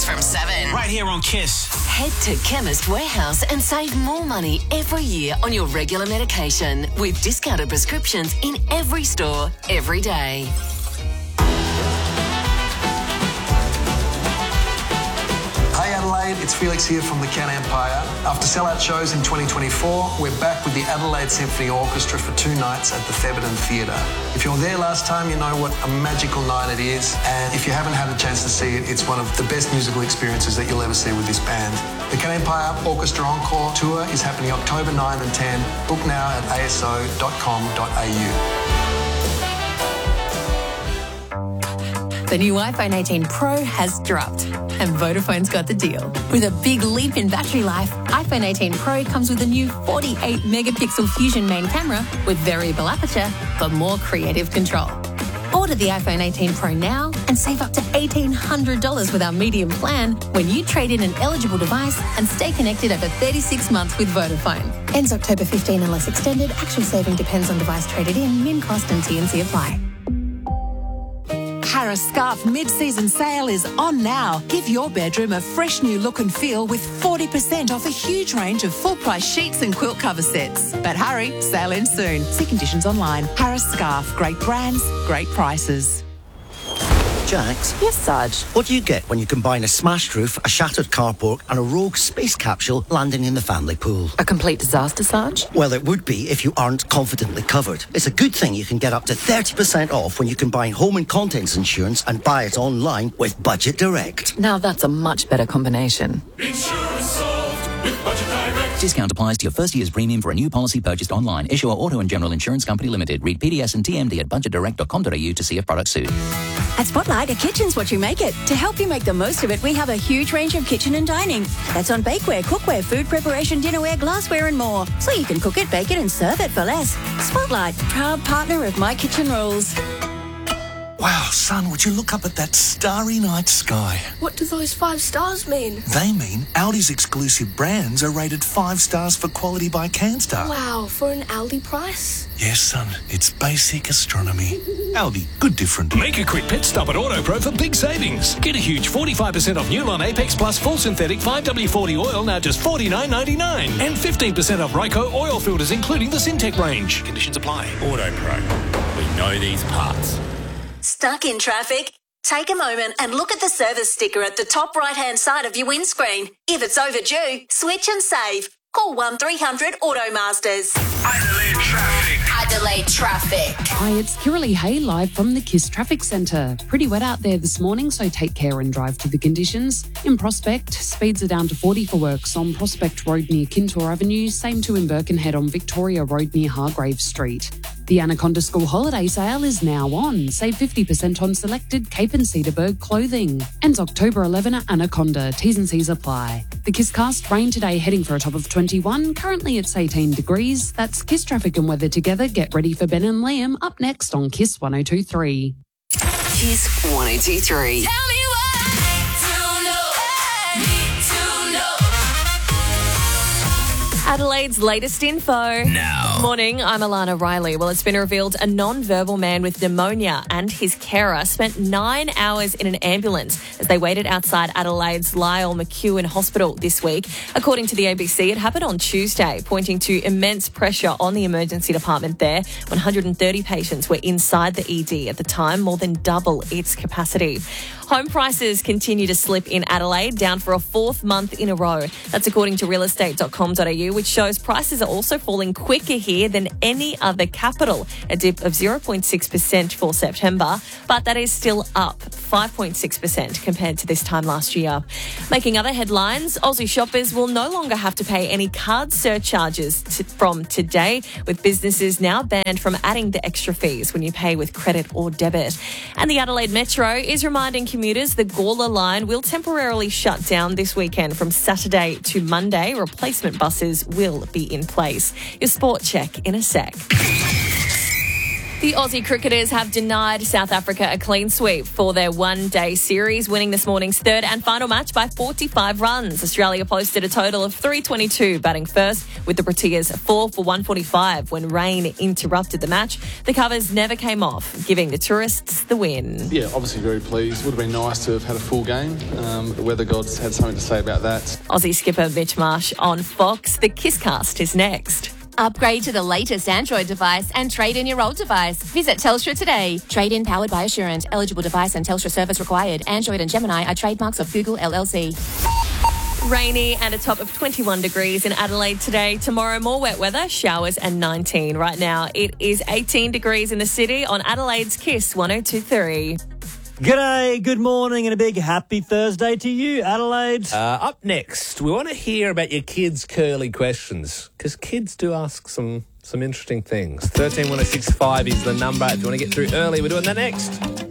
from 7. Right here on Kiss. Head to Chemist Warehouse and save more money every year on your regular medication with discounted prescriptions in every store, every day. Hey Adelaide, it's Felix here from the Can Empire. After sellout shows in 2024, we're back with the Adelaide Symphony Orchestra for 2 nights at the Thebarton Theatre. If you were there last time, you know what a magical night it is, and if you haven't had a chance to see it, it's one of the best musical experiences that you'll ever see with this band. The Can Empire Orchestra Encore Tour is happening October 9 and 10. Book now at aso.com.au. The new iPhone 18 Pro has dropped, and Vodafone's got the deal. With a big leap in battery life, iPhone 18 Pro comes with a new 48-megapixel Fusion main camera with variable aperture for more creative control. Order the iPhone 18 Pro now and save up to $1,800 with our medium plan when you trade in an eligible device and stay connected over 36 months with Vodafone. Ends October 15 unless extended. Actual saving depends on device traded in. Min cost and T&C apply. Harris Scarf mid-season sale is on now. Give your bedroom a fresh new look and feel with 40% off a huge range of full-price sheets and quilt cover sets. But hurry, sale ends soon. See conditions online. Harris Scarf. Great brands, great prices. Jax? Yes, Sarge? What do you get when you combine a smashed roof, a shattered carport and a rogue space capsule landing in the family pool? A complete disaster, Sarge? Well, it would be if you aren't confidently covered. It's a good thing you can get up to 30% off when you combine home and contents insurance and buy it online with Budget Direct. Now that's a much better combination. Insurance solved with Budget Direct. Discount applies to your first year's premium for a new policy purchased online. Issuer Auto and General Insurance Company Limited. Read PDS and TMD at budgetdirect.com.au to see if products suit. At Spotlight, a kitchen's what you make it. To help you make the most of it, we have a huge range of kitchen and dining. That's on bakeware, cookware, food preparation, dinnerware, glassware and more. So you can cook it, bake it and serve it for less. Spotlight, proud partner of My Kitchen Rules. Wow, son, would you look up at that starry night sky? What do those 5 stars mean? They mean Aldi's exclusive brands are rated 5 stars for quality by CanStar. Wow, for an Aldi price? Yes, son, it's basic astronomy. Aldi, good different. Make a quick pit stop at AutoPro for big savings. Get a huge 45% off Newlon Apex Plus full synthetic 5W40 oil, now just $49.99. And 15% off Ryco oil filters, including the Syntec range. Conditions apply. AutoPro. We know these parts. Stuck in traffic? Take a moment and look at the service sticker at the top right-hand side of your windscreen. If it's overdue, switch and save. Call 1300 Automasters. Adelaide traffic. Adelaide traffic. Hi, it's Kiralee Hay live from the KISS Traffic Centre. Pretty wet out there this morning, so take care and drive to the conditions. In Prospect, speeds are down to 40 for works on Prospect Road near Kintore Avenue, same to in Birkenhead on Victoria Road near Hargrave Street. The Anaconda School Holiday Sale is now on. Save 50% on selected Cape and Cedarburg clothing. Ends October 11 at Anaconda. T's and C's apply. The KISScast rain today heading for a top of 21. Currently it's 18 degrees. That's KISS traffic and weather together. Get ready for Ben and Liam up next on KISS 102.3. KISS 102.3. Tell me Adelaide's latest info. Now. Morning, I'm Alana Riley. Well, it's been revealed a non-verbal man with pneumonia and his carer spent 9 hours in an ambulance as they waited outside Adelaide's Lyle McEwen Hospital this week. According to the ABC, it happened on Tuesday, pointing to immense pressure on the emergency department there. 130 patients were inside the ED at the time, more than double its capacity. Home prices continue to slip in Adelaide, down for a 4th month in a row. That's according to realestate.com.au, which shows prices are also falling quicker here than any other capital, a dip of 0.6% for September, but that is still up 5.6% compared to this time last year. Making other headlines, Aussie shoppers will no longer have to pay any card surcharges from today, with businesses now banned from adding the extra fees when you pay with credit or debit. And the Adelaide Metro is reminding commuters the Gawler line will temporarily shut down this weekend from Saturday to Monday. Replacement buses. buses will be in place. Your sport check in a sec. The Aussie cricketers have denied South Africa a clean sweep for their one-day series, winning this morning's third and final match by 45 runs. Australia posted a total of 322 batting first, with the Proteas 4 for 145 when rain interrupted the match. The covers never came off, giving the tourists the win. Yeah, obviously very pleased. Would have been nice to have had a full game. The weather gods had something to say about that. Aussie skipper Mitch Marsh on Fox. The Kisscast is next. Upgrade to the latest Android device and trade in your old device. Visit Telstra today. Trade in powered by Assurant. Eligible device and Telstra service required. Android and Gemini are trademarks of Google LLC. Rainy and a top of 21 degrees in Adelaide today. Tomorrow, more wet weather, showers and 19. Right now, it is 18 degrees in the city on Adelaide's Kiss 102.3. G'day, good morning and a big happy Thursday to you, Adelaide. Up next, we want to hear about your kids' curly questions, because kids do ask some interesting things. 13 1065 is the number if you want to get through early. We're doing that next.